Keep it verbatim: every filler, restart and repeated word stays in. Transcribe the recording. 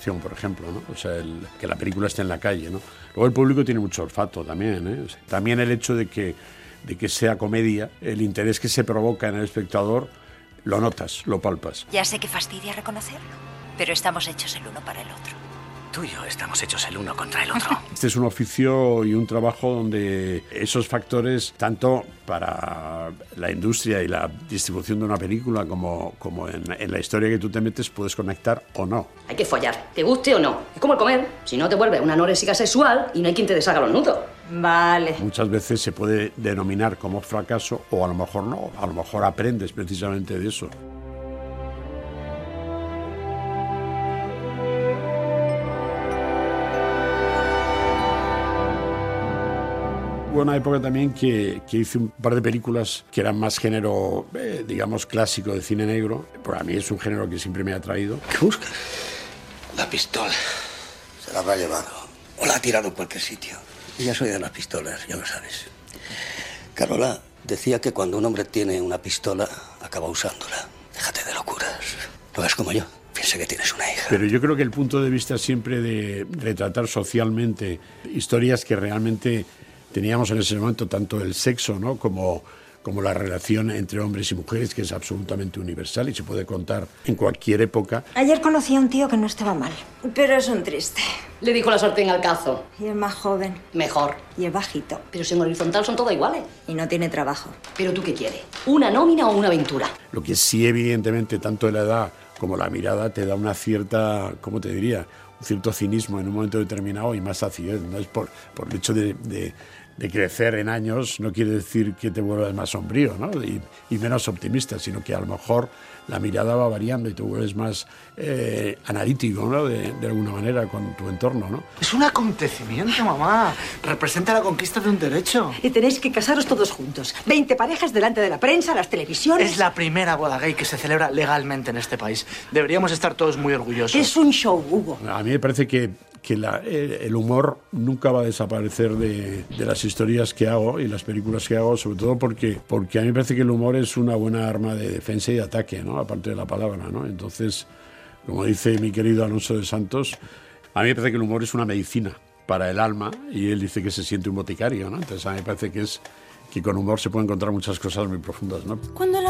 promoción, por ejemplo, ¿no? O sea, el, que la película esté en la calle, ¿no? Luego el público tiene mucho olfato también, ¿eh? O sea, también el hecho de que, de que sea comedia, el interés que se provoca en el espectador, lo notas, lo palpas. Ya sé que fastidia reconocerlo, pero estamos hechos el uno para el otro. Tú y yo estamos hechos el uno contra el otro. Este es un oficio y un trabajo donde esos factores, tanto para la industria y la distribución de una película como, como en, en la historia que tú te metes, puedes conectar o no. Hay que follar, te guste o no. Es como el comer. Si no, te vuelves una anoréxica sexual y no hay quien te deshaga los nudos. Vale. Muchas veces se puede denominar como fracaso o a lo mejor no. A lo mejor aprendes precisamente de eso. Hubo una época también que, que hice un par de películas que eran más género, eh, digamos, clásico de cine negro. Para mí es un género que siempre me ha atraído. ¿Qué buscas? La pistola. Se la habrá llevado. O la ha tirado en cualquier sitio. Y ya soy de las pistolas, ya lo sabes. Carola decía que cuando un hombre tiene una pistola, acaba usándola. Déjate de locuras. No es como yo. Piensa que tienes una hija. Pero yo creo que el punto de vista siempre de retratar socialmente historias que realmente teníamos en ese momento, tanto el sexo, ¿no?, como, como la relación entre hombres y mujeres, que es absolutamente universal y se puede contar en cualquier época. Ayer conocí a un tío que no estaba mal, pero es un triste. Le dijo la sartén al cazo. Y es más joven. Mejor. Y es bajito. Pero si en horizontal son todas iguales. Y no tiene trabajo. ¿Pero tú qué quieres? ¿Una nómina o una aventura? Lo que sí, evidentemente, tanto la edad como la mirada te da una cierta, ¿cómo te diría?, un cierto cinismo en un momento determinado y más acidez. No es por, por el hecho de, de, de crecer en años, no quiere decir que te vuelvas más sombrío, ¿no?, y, y menos optimista, sino que a lo mejor la mirada va variando y te vuelves más eh, analítico, ¿no?, de, de alguna manera con tu entorno, ¿no? Es un acontecimiento, mamá. Representa la conquista de un derecho. Y tenéis que casaros todos juntos. Veinte parejas delante de la prensa, las televisiones. Es la primera boda gay que se celebra legalmente en este país. Deberíamos estar todos muy orgullosos. Es un show, Hugo. A mí me parece que, que la, el humor nunca va a desaparecer de, de las historias que hago y las películas que hago, sobre todo porque, porque a mí me parece que el humor es una buena arma de defensa y de ataque, ¿no?, aparte de la palabra, ¿no? Entonces, como dice mi querido Alonso de Santos, a mí me parece que el humor es una medicina para el alma y él dice que se siente un boticario, ¿no? Entonces a mí me parece que, es, que con humor se pueden encontrar muchas cosas muy profundas, ¿no? Cuando la